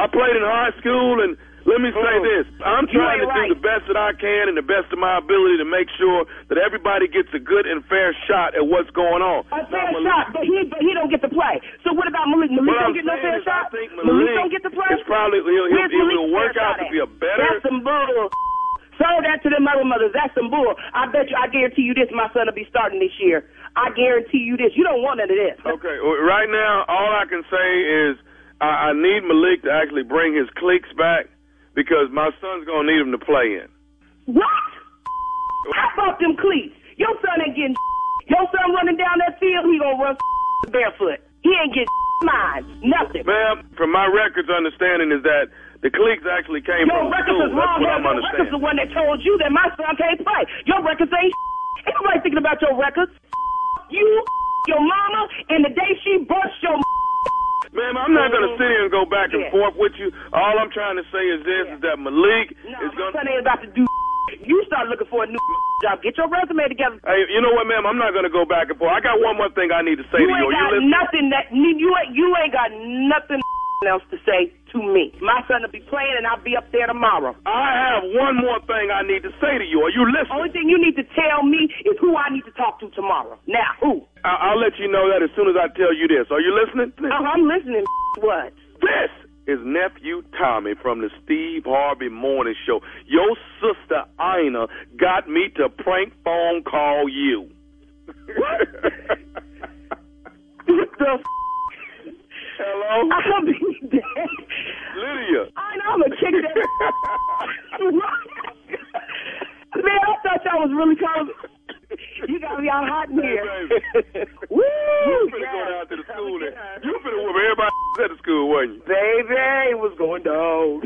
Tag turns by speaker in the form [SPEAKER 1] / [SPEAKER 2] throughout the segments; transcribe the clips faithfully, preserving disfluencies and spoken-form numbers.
[SPEAKER 1] I played in high school, and let me say this. I'm trying to
[SPEAKER 2] right.
[SPEAKER 1] do the best that I can and the best of my ability to make sure that everybody gets a good and fair shot at what's going on.
[SPEAKER 2] A fair now, shot, but he but he don't get to play. So what about Malik? Malik don't get no fair shot?
[SPEAKER 1] I think
[SPEAKER 2] Malik,
[SPEAKER 1] Malik
[SPEAKER 2] don't get to play?
[SPEAKER 1] It's probably, he'll, he'll, he will work out to be a better...
[SPEAKER 2] That's some bull. Serve that to them other mothers. That's some bull. I bet you, I guarantee you this, my son will be starting this year. I guarantee you this. You don't want none of this.
[SPEAKER 1] Okay, well, right now, all I can say is I, I need Malik to actually bring his cleats back because my son's going to need him to play in.
[SPEAKER 2] What? I bought them cleats. Your son ain't getting Your son running down that field, he going to run barefoot. He ain't getting mine. Nothing.
[SPEAKER 1] Ma'am, from my records understanding is that the cleats actually came
[SPEAKER 2] Your
[SPEAKER 1] from the
[SPEAKER 2] records
[SPEAKER 1] school.
[SPEAKER 2] is wrong.
[SPEAKER 1] That's what I'm
[SPEAKER 2] Your
[SPEAKER 1] understanding.
[SPEAKER 2] records is the one that told you that my son can't play. Your records ain't Ain't nobody thinking about your records. You, your mama, and the day she burst your
[SPEAKER 1] Ma'am, I'm not going to sit here and go back and
[SPEAKER 2] yeah.
[SPEAKER 1] forth with you. All I'm trying to say is this, yeah. is that Malik
[SPEAKER 2] no,
[SPEAKER 1] is going to...
[SPEAKER 2] my son ain't about to do You start looking for a new job. Get your resume together.
[SPEAKER 1] Hey, you know what, ma'am? I'm not going to go back and forth. I got one more thing I need to say
[SPEAKER 2] you
[SPEAKER 1] to you.
[SPEAKER 2] Ain't got
[SPEAKER 1] you
[SPEAKER 2] nothing that, you, ain't, you ain't got nothing else to say to me. My son will be playing, and I'll be up there tomorrow.
[SPEAKER 1] I have one more thing I need to say to you. Are you listening?
[SPEAKER 2] Only thing you need to tell me is who I need to talk to tomorrow. Now, who?
[SPEAKER 1] I- I'll let you know that as soon as I tell you this. Are you listening?
[SPEAKER 2] Uh, I'm listening. What?
[SPEAKER 1] This is Nephew Tommy from the Steve Harvey Morning Show. Your sister Ina got me to prank phone call you.
[SPEAKER 2] What? What the f***?
[SPEAKER 1] Hello?
[SPEAKER 2] I'll be dead.
[SPEAKER 1] Lydia.
[SPEAKER 2] I know I'm a chick that... Man, I thought y'all was really calling me. You got me all hot in here.
[SPEAKER 1] Hey,
[SPEAKER 2] Woo!
[SPEAKER 1] You finna
[SPEAKER 2] yeah.
[SPEAKER 1] go down to the school then. You finna whoop everybody at the school, wasn't you?
[SPEAKER 2] Baby, it was going down.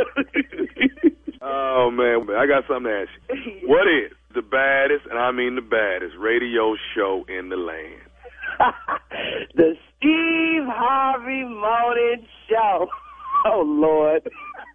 [SPEAKER 1] Oh, man. I got something to ask you. What is the baddest, and I mean the baddest, radio show in the land?
[SPEAKER 2] The Steve Harvey Morning Show. Oh, Lord.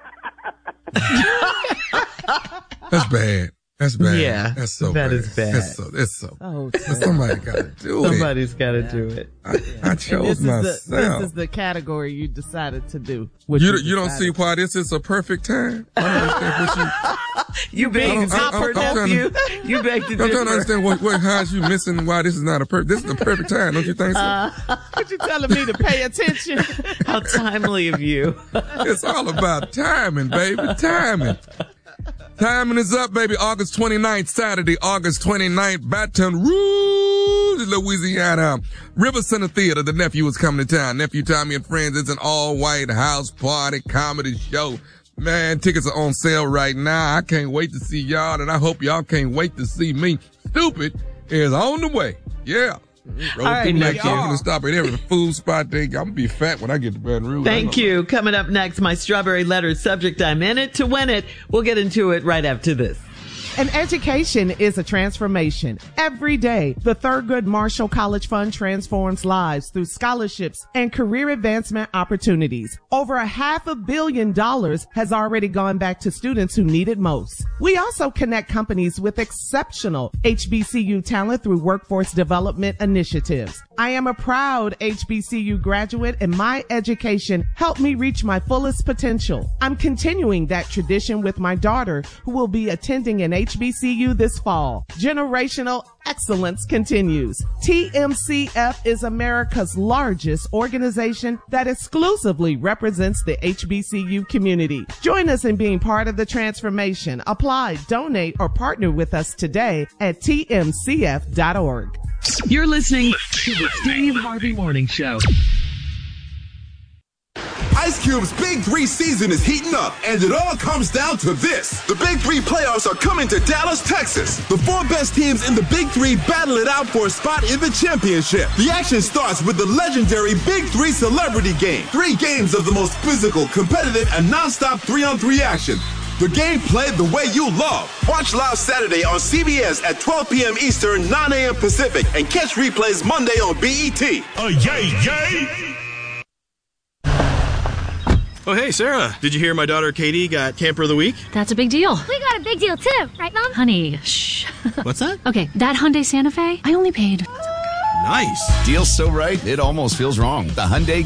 [SPEAKER 3] That's bad. That's bad.
[SPEAKER 4] Yeah,
[SPEAKER 3] that's so
[SPEAKER 4] that
[SPEAKER 3] bad.
[SPEAKER 4] is bad.
[SPEAKER 3] That's so. It's so.
[SPEAKER 4] Oh,
[SPEAKER 3] somebody got to do it.
[SPEAKER 4] Somebody's got to yeah. do it.
[SPEAKER 3] I, I chose
[SPEAKER 5] this
[SPEAKER 3] myself.
[SPEAKER 5] Is the, this is the category you decided to do.
[SPEAKER 3] You you, you don't see why this is a perfect time. I don't understand what you.
[SPEAKER 4] You beg to differ, nephew. You beg to differ.
[SPEAKER 3] I'm trying to understand what, what how's you missing why this is not a perfect. This is the perfect time, don't you think so?
[SPEAKER 5] Uh, what you telling me to pay attention?
[SPEAKER 4] How timely of you.
[SPEAKER 3] It's all about timing, baby. Timing. Timing is up, baby. August twenty-ninth, Saturday, August twenty-ninth, Baton Rouge, Louisiana. River Center Theater, the nephew is coming to town. Nephew Tommy and Friends. It's an all-white house party comedy show. Man, tickets are on sale right now. I can't wait to see y'all, and I hope y'all can't wait to see me. Stupid is on the way. Yeah. Roll
[SPEAKER 4] right,
[SPEAKER 3] through like I'm gonna
[SPEAKER 4] y'all.
[SPEAKER 3] stop at every food spot. They, I'm gonna be fat when I get to Baton Rouge.
[SPEAKER 4] Thank you. Coming up next, my strawberry letter subject. I'm in it to win it. We'll get into it right after this.
[SPEAKER 5] An education is a transformation. Every day, the Thurgood Marshall College Fund transforms lives through scholarships and career advancement opportunities. Over a half a billion dollars has already gone back to students who need it most. We also connect companies with exceptional H B C U talent through workforce development initiatives. I am a proud H B C U graduate, and my education helped me reach my fullest potential. I'm continuing that tradition with my daughter, who will be attending an H B C U this fall. Generational excellence continues. T M C F is America's largest organization that exclusively represents the H B C U community. Join us in being part of the transformation. Apply, donate, or partner with us today at T M C F dot org.
[SPEAKER 6] You're listening to the Steve Harvey Morning Show.
[SPEAKER 7] Ice Cube's Big Three season is heating up, and it all comes down to this. The Big Three playoffs are coming to Dallas, Texas. The four best teams in the Big Three battle it out for a spot in the championship. The action starts with the legendary Big Three Celebrity Game. Three games of the most physical, competitive, and nonstop three-on-three action. The game played the way you love. Watch live Saturday on C B S at twelve p.m. Eastern, nine a.m. Pacific, and catch replays Monday on B E T.
[SPEAKER 8] Oh, yay, yay! Oh, hey, Sarah. Did you hear my daughter Katie got Camper of the Week?
[SPEAKER 9] That's a big deal.
[SPEAKER 10] We got a big deal, too. Right, Mom?
[SPEAKER 9] Honey, shh.
[SPEAKER 8] What's that?
[SPEAKER 9] Okay, that Hyundai Santa Fe, I only paid...
[SPEAKER 8] Nice.
[SPEAKER 11] Deal's so right, it almost feels wrong. The Hyundai